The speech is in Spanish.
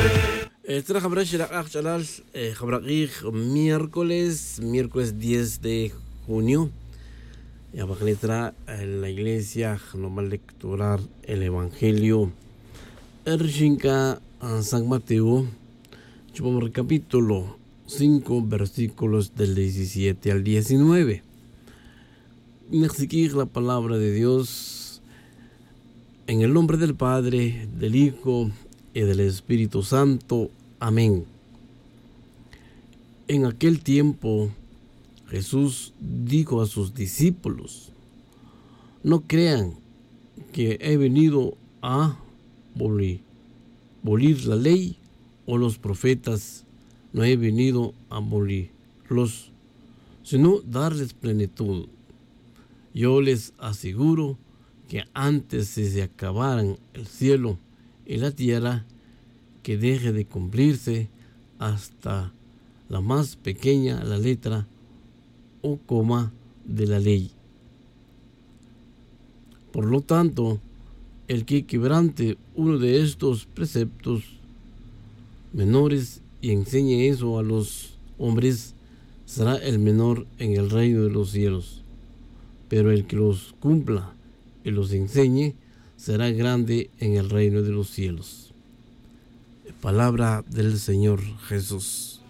miércoles 10 de junio. Ya va a letra en la iglesia normal lecturar el evangelio. Ershinka San Mateo, chupamos el capítulo 5, versículos del 17 al 19. Nexikir la palabra de Dios en el nombre del Padre, del Hijo y del Espíritu Santo. Amén. En aquel tiempo, Jesús dijo a sus discípulos: no crean que he venido a abolir la ley o los profetas. No he venido a abolirlos, sino darles plenitud. Yo les aseguro que antes de se acabaran el cielo y la tierra, que deje de cumplirse hasta la más pequeña la letra o coma de la ley. Por lo tanto, el que quebrante uno de estos preceptos menores y enseñe eso a los hombres, será el menor en el reino de los cielos. Pero el que los cumpla y los enseñe, será grande en el reino de los cielos. Palabra del Señor Jesús.